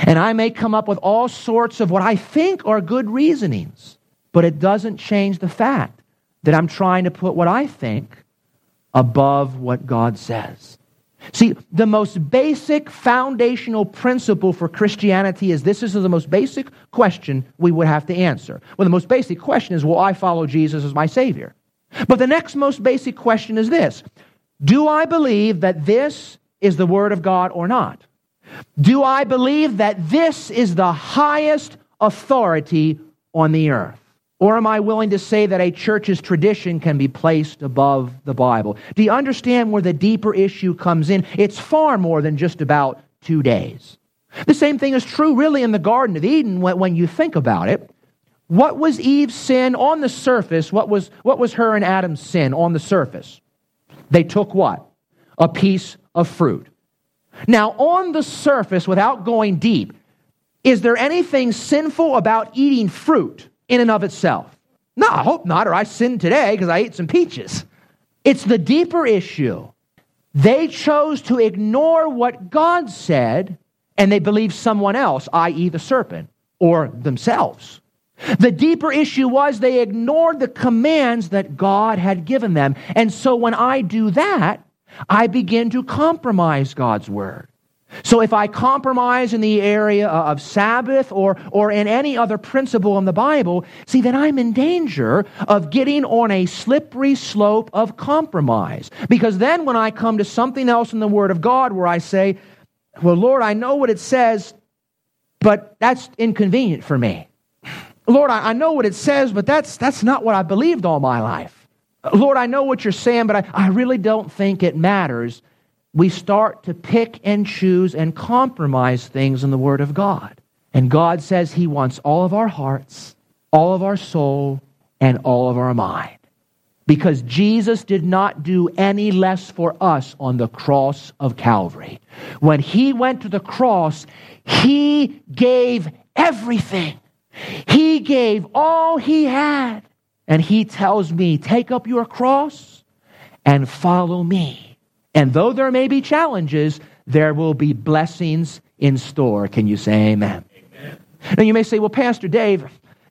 And I may come up with all sorts of what I think are good reasonings, but it doesn't change the fact that I'm trying to put what I think above what God says. See, the most basic foundational principle for Christianity is this. This is the most basic question we would have to answer. Well, the most basic question is, will I follow Jesus as my Savior? But the next most basic question is this. Do I believe that this is the Word of God or not? Do I believe that this is the highest authority on the earth? Or am I willing to say that a church's tradition can be placed above the Bible? Do you understand where the deeper issue comes in? It's far more than just about 2 days. The same thing is true really in the Garden of Eden when you think about it. What was Eve's sin on the surface? What was her and Adam's sin on the surface? They took what? A piece of fruit. Now, on the surface, without going deep, is there anything sinful about eating fruit in and of itself? No, I hope not, or I sinned today because I ate some peaches. It's the deeper issue. They chose to ignore what God said, and they believed someone else, i.e. the serpent, or themselves. The deeper issue was they ignored the commands that God had given them. And so when I do that, I begin to compromise God's word. So if I compromise in the area of Sabbath or in any other principle in the Bible, see, then I'm in danger of getting on a slippery slope of compromise. Because then when I come to something else in the Word of God where I say, well, Lord, I know what it says, but that's inconvenient for me. Lord, I know what it says, but that's not what I believed all my life. Lord, I know what you're saying, but I really don't think it matters. We start to pick and choose and compromise things in the Word of God. And God says He wants all of our hearts, all of our soul, and all of our mind. Because Jesus did not do any less for us on the cross of Calvary. When He went to the cross, He gave everything. He gave all He had. And He tells me, take up your cross and follow me. And though there may be challenges, there will be blessings in store. Can you say amen? Amen. Now you may say, well, Pastor Dave,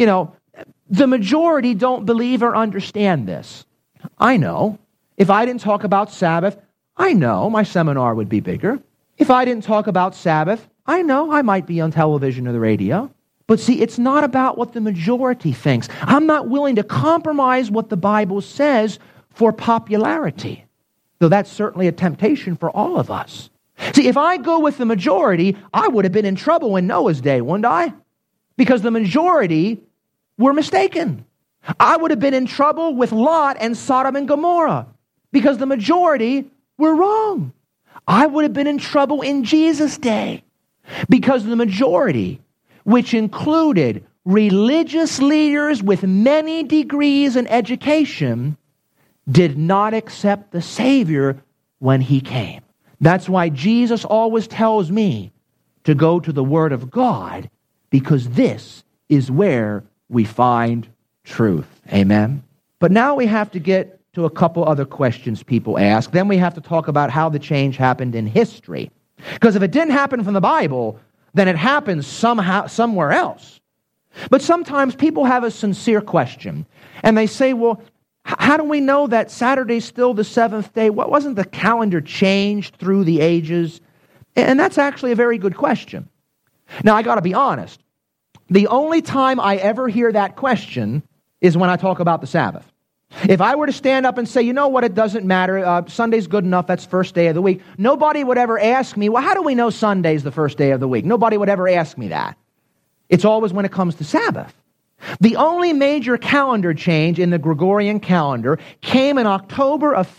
the majority don't believe or understand this. I know. If I didn't talk about Sabbath, I know my seminar would be bigger. If I didn't talk about Sabbath, I know I might be on television or the radio. But see, it's not about what the majority thinks. I'm not willing to compromise what the Bible says for popularity. Though that's certainly a temptation for all of us. See, if I go with the majority, I would have been in trouble in Noah's day, wouldn't I? Because the majority were mistaken. I would have been in trouble with Lot and Sodom and Gomorrah because the majority were wrong. I would have been in trouble in Jesus' day because the majority, which included religious leaders with many degrees and education, did not accept the Savior when He came. That's why Jesus always tells me to go to the Word of God, because this is where we find truth. Amen? But now we have to get to a couple other questions people ask. Then we have to talk about how the change happened in history. Because if it didn't happen from the Bible, then it happens somehow somewhere else. But sometimes people have a sincere question, and they say, well, how do we know that Saturday's still the seventh day? What wasn't the calendar changed through the ages? And that's actually a very good question. Now, I got to be honest. The only time I ever hear that question is when I talk about the Sabbath. If I were to stand up and say, you know what, it doesn't matter, Sunday's good enough, that's first day of the week, nobody would ever ask me, well, how do we know Sunday's the first day of the week? Nobody would ever ask me that. It's always when it comes to Sabbath. The only major calendar change in the Gregorian calendar came in October of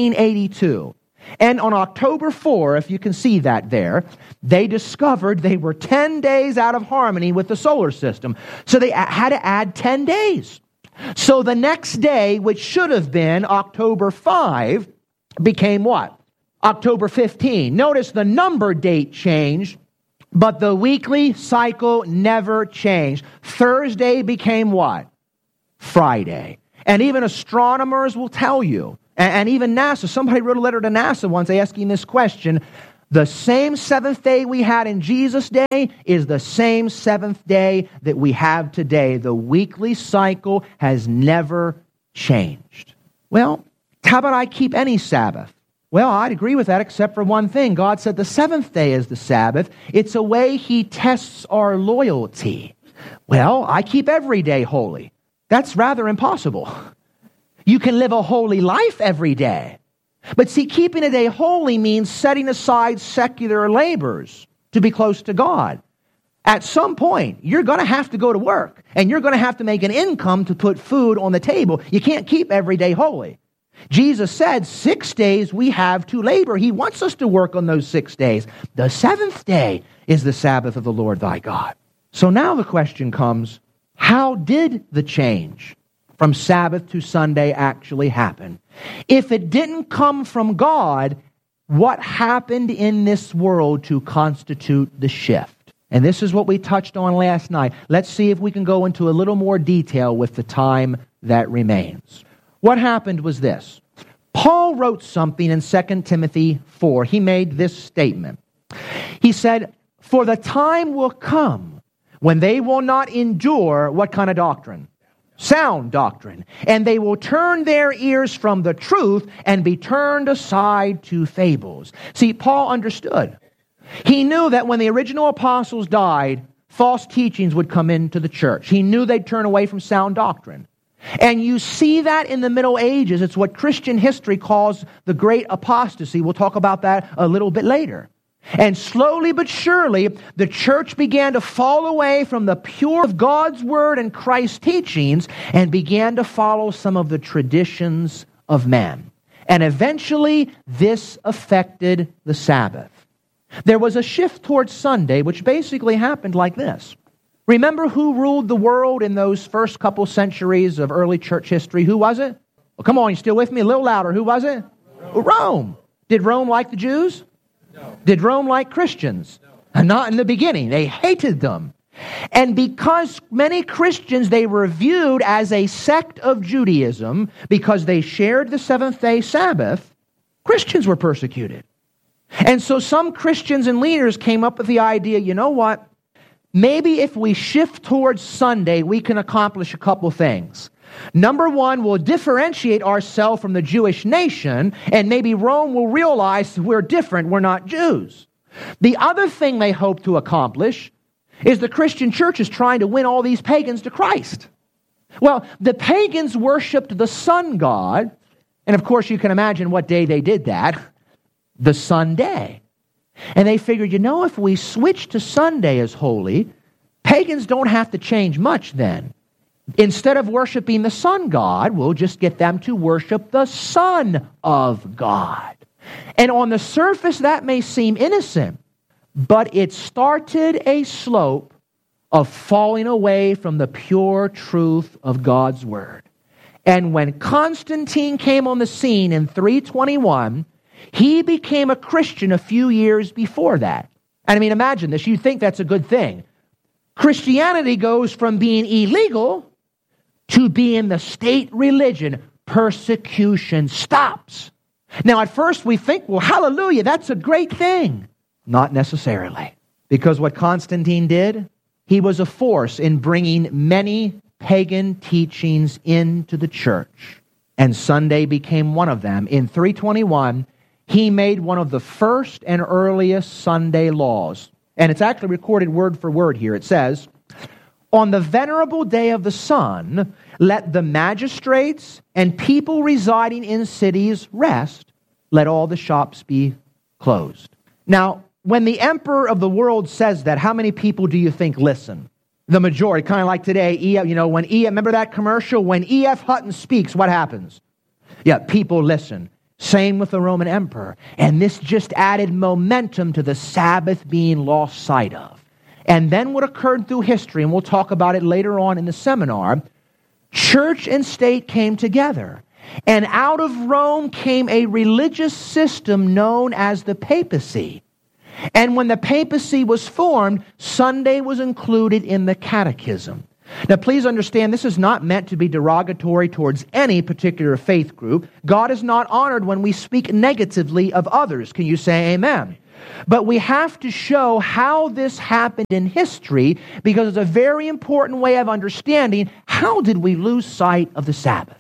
1582. And on October 4, if you can see that there, they discovered they were 10 days out of harmony with the solar system. So they had to add 10 days. So the next day, which should have been October 5, became what? October 15. Notice the number date changed, but the weekly cycle never changed. Thursday became what? Friday. And even astronomers will tell you, and even NASA, somebody wrote a letter to NASA once asking this question, The same seventh day we had in Jesus' day is the same seventh day that we have today. The weekly cycle has never changed. Well, how about I keep any Sabbath? Well, I'd agree with that except for one thing. God said the seventh day is the Sabbath. It's a way He tests our loyalty. Well, I keep every day holy. That's rather impossible. You can live a holy life every day. But see, keeping a day holy means setting aside secular labors to be close to God. At some point, you're going to have to go to work, and you're going to have to make an income to put food on the table. You can't keep every day holy. Jesus said 6 days we have to labor. He wants us to work on those 6 days. The seventh day is the Sabbath of the Lord thy God. So now the question comes, how did the change from Sabbath to Sunday actually happen? If it didn't come from God, what happened in this world to constitute the shift? And this is what we touched on last night. Let's see if we can go into a little more detail with the time that remains. What happened was this. Paul wrote something in 2 Timothy 4. He made this statement. He said, "For the time will come when they will not endure," what kind of doctrine? Sound doctrine. "And they will turn their ears from the truth and be turned aside to fables." See, Paul understood. He knew that when the original apostles died, false teachings would come into the church. He knew they'd turn away from sound doctrine. And you see that in the Middle Ages. It's what Christian history calls the great apostasy. We'll talk about that a little bit later. And slowly but surely, the church began to fall away from the pure of God's word and Christ's teachings and began to follow some of the traditions of men. And eventually, this affected the Sabbath. There was a shift towards Sunday, which basically happened like this. Remember who ruled the world in those first couple centuries of early church history? Who was it? Well, come on, you still with me? A little louder. Who was it? Rome. Did Rome like the Jews? No. Did Rome like Christians? No. Not in the beginning. They hated them. And because many Christians, they were viewed as a sect of Judaism because they shared the seventh-day Sabbath, Christians were persecuted. And so some Christians and leaders came up with the idea, you know what? Maybe if we shift towards Sunday, we can accomplish a couple things. Number one, we'll differentiate ourselves from the Jewish nation, and maybe Rome will realize we're different, we're not Jews. The other thing they hope to accomplish is the Christian church is trying to win all these pagans to Christ. Well, the pagans worshipped the sun god, and of course you can imagine what day they did that, the Sunday. And they figured, if we switch to Sunday as holy, pagans don't have to change much then. Instead of worshiping the sun god, we'll just get them to worship the Son of God. And on the surface, that may seem innocent, but it started a slope of falling away from the pure truth of God's Word. And when Constantine came on the scene in 321, he became a Christian a few years before that. And I mean, imagine this. You think that's a good thing. Christianity goes from being illegal to being the state religion. Persecution stops. Now, at first we think, well, hallelujah, that's a great thing. Not necessarily. Because what Constantine did, he was a force in bringing many pagan teachings into the church. And Sunday became one of them. In 321, he made one of the first and earliest Sunday laws. And it's actually recorded word for word here. It says, "On the venerable day of the sun, let the magistrates and people residing in cities rest. Let all the shops be closed." Now, when the emperor of the world says that, how many people do you think listen? The majority, kind of like today, remember that commercial? When E.F. Hutton speaks, what happens? Yeah, people listen. Same with the Roman emperor. And this just added momentum to the Sabbath being lost sight of. And then what occurred through history, and we'll talk about it later on in the seminar, church and state came together. And out of Rome came a religious system known as the papacy. And when the papacy was formed, Sunday was included in the catechism. Now, please understand, this is not meant to be derogatory towards any particular faith group. God is not honored when we speak negatively of others. Can you say amen? But we have to show how this happened in history, because it's a very important way of understanding how did we lose sight of the Sabbath.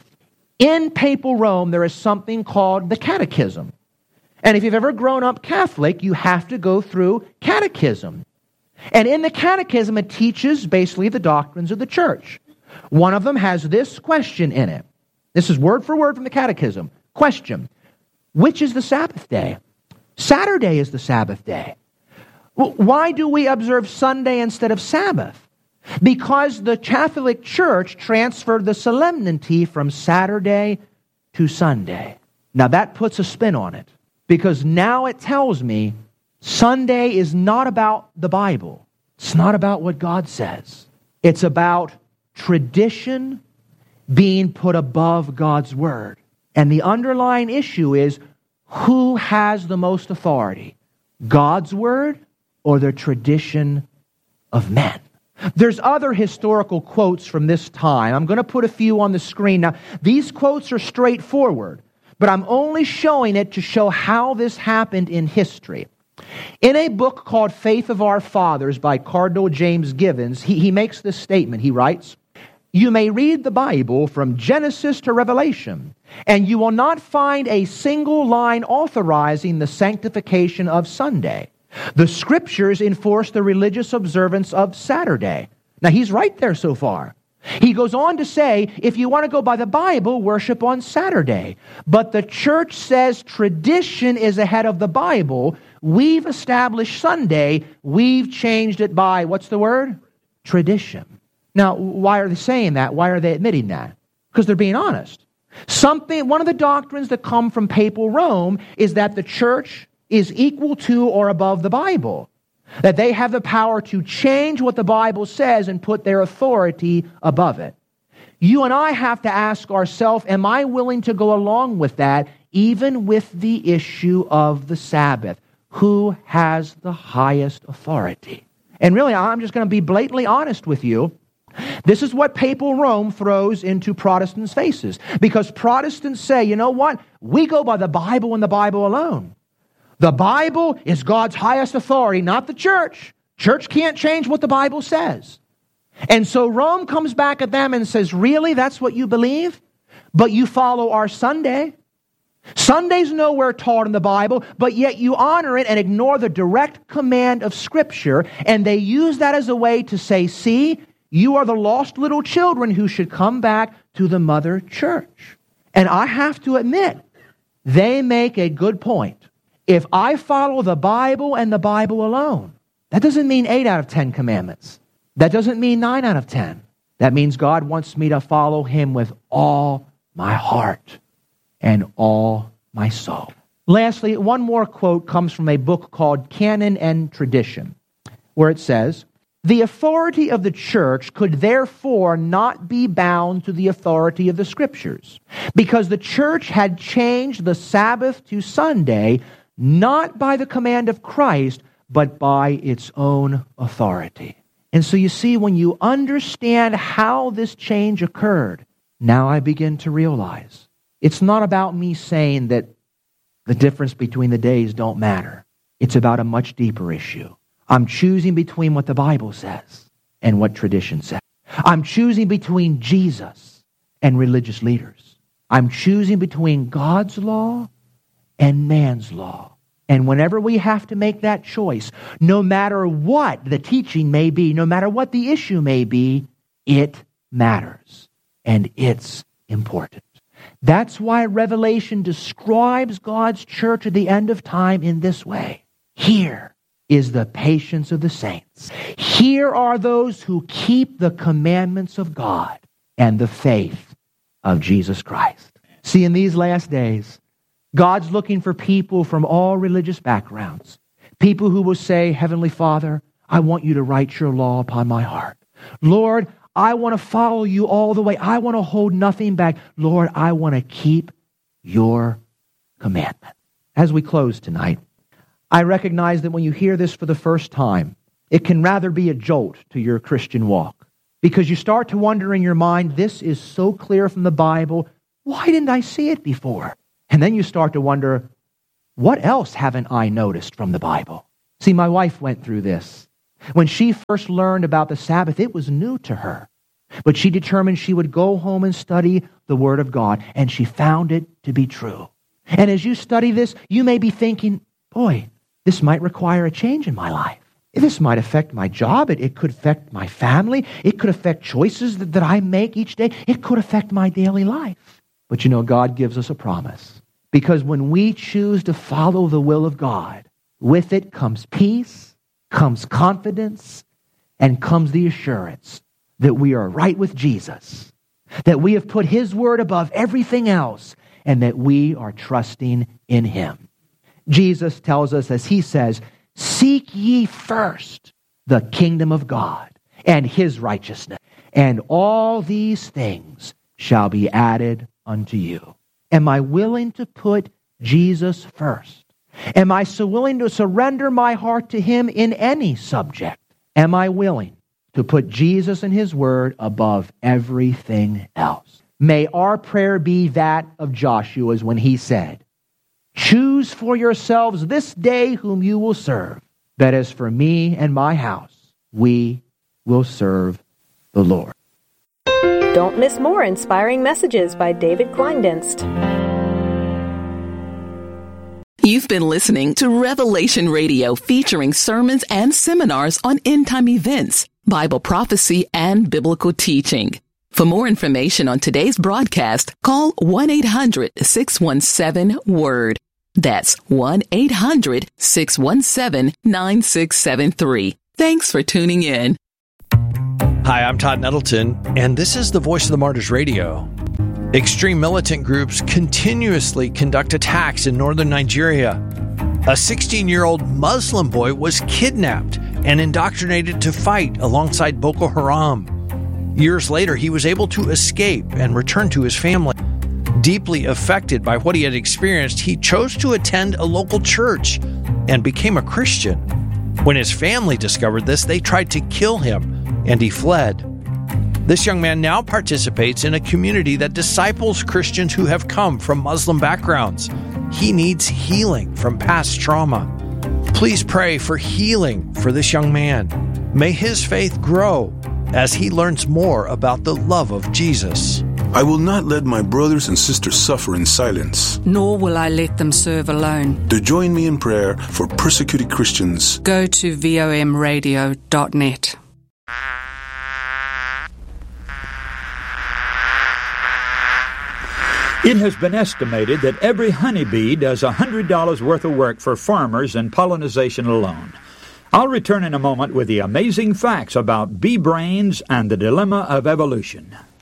In papal Rome, there is something called the Catechism. And if you've ever grown up Catholic, you have to go through catechism. And in the Catechism, it teaches basically the doctrines of the church. One of them has this question in it. This is word for word from the Catechism. Question: which is the Sabbath day? Saturday is the Sabbath day. Well, why do we observe Sunday instead of Sabbath? Because the Catholic Church transferred the solemnity from Saturday to Sunday. Now that puts a spin on it, because now it tells me Sunday is not about the Bible. It's not about what God says. It's about tradition being put above God's Word. And the underlying issue is, who has the most authority? God's Word or the tradition of men? There's other historical quotes from this time. I'm going to put a few on the screen. Now, these quotes are straightforward, but I'm only showing it to show how this happened in history. In a book called Faith of Our Fathers by Cardinal James Givens, he makes this statement. He writes, "You may read the Bible from Genesis to Revelation, and you will not find a single line authorizing the sanctification of Sunday. The Scriptures enforce the religious observance of Saturday." Now, he's right there so far. He goes on to say, if you want to go by the Bible, worship on Saturday. But the church says tradition is ahead of the Bible. We've established Sunday. We've changed it by, what's the word? Tradition. Now, why are they saying that? Why are they admitting that? Because they're being honest. One of the doctrines that come from papal Rome is that the church is equal to or above the Bible. That they have the power to change what the Bible says and put their authority above it. You and I have to ask ourselves, am I willing to go along with that, even with the issue of the Sabbath? Who has the highest authority? And really, I'm just going to be blatantly honest with you. This is what papal Rome throws into Protestants' faces. Because Protestants say, you know what? We go by the Bible and the Bible alone. The Bible is God's highest authority, not the church. Church can't change what the Bible says. And so Rome comes back at them and says, really, that's what you believe? But you follow our Sunday. Sunday's nowhere taught in the Bible, but yet you honor it and ignore the direct command of Scripture. And they use that as a way to say, see, you are the lost little children who should come back to the mother church. And I have to admit, they make a good point. If I follow the Bible and the Bible alone, that doesn't mean 8 out of 10 commandments. That doesn't mean 9 out of 10. That means God wants me to follow Him with all my heart and all my soul. Lastly, one more quote comes from a book called Canon and Tradition, where it says, "The authority of the church could therefore not be bound to the authority of the Scriptures, because the church had changed the Sabbath to Sunday, not by the command of Christ, but by its own authority." And so you see, when you understand how this change occurred, now I begin to realize it's not about me saying that the difference between the days don't matter. It's about a much deeper issue. I'm choosing between what the Bible says and what tradition says. I'm choosing between Jesus and religious leaders. I'm choosing between God's law and man's law. And whenever we have to make that choice, no matter what the teaching may be, no matter what the issue may be, it matters. And it's important. That's why Revelation describes God's church at the end of time in this way. Here is the patience of the saints. Here are those who keep the commandments of God and the faith of Jesus Christ. See, in these last days, God's looking for people from all religious backgrounds. People who will say, Heavenly Father, I want you to write your law upon my heart. Lord, I want to follow you all the way. I want to hold nothing back. Lord, I want to keep your commandment. As we close tonight, I recognize that when you hear this for the first time, it can rather be a jolt to your Christian walk. Because you start to wonder in your mind, this is so clear from the Bible, why didn't I see it before? And then you start to wonder, what else haven't I noticed from the Bible? See, my wife went through this. When she first learned about the Sabbath, it was new to her. But she determined she would go home and study the Word of God, and she found it to be true. And as you study this, you may be thinking, boy, this might require a change in my life. This might affect my job. It could affect my family. It could affect choices that I make each day. It could affect my daily life. But you know, God gives us a promise. Because when we choose to follow the will of God, with it comes peace, comes confidence, and comes the assurance that we are right with Jesus, that we have put His word above everything else, and that we are trusting in Him. Jesus tells us, as He says, seek ye first the kingdom of God and His righteousness, and all these things shall be added unto you. Am I willing to put Jesus first? Am I so willing to surrender my heart to Him in any subject? Am I willing to put Jesus and His word above everything else? May our prayer be that of Joshua's when he said, choose for yourselves this day whom you will serve. But as for me and my house, we will serve the Lord. Don't miss more inspiring messages by David Kleindienst. You've been listening to Revelation Radio, featuring sermons and seminars on end-time events, Bible prophecy, and biblical teaching. For more information on today's broadcast, call 1-800-617-WORD. That's 1-800-617-9673. Thanks for tuning in. Hi, I'm Todd Nettleton, and this is the Voice of the Martyrs Radio. Extreme militant groups continuously conduct attacks in northern Nigeria. A 16-year-old Muslim boy was kidnapped and indoctrinated to fight alongside Boko Haram. Years later, he was able to escape and return to his family. Deeply affected by what he had experienced, he chose to attend a local church and became a Christian. When his family discovered this, they tried to kill him, and he fled. This young man now participates in a community that disciples Christians who have come from Muslim backgrounds. He needs healing from past trauma. Please pray for healing for this young man. May his faith grow as he learns more about the love of Jesus. I will not let my brothers and sisters suffer in silence. Nor will I let them serve alone. To join me in prayer for persecuted Christians, go to vomradio.net. It has been estimated that every honeybee does $100 worth of work for farmers in pollination alone. I'll return in a moment with the amazing facts about bee brains and the dilemma of evolution.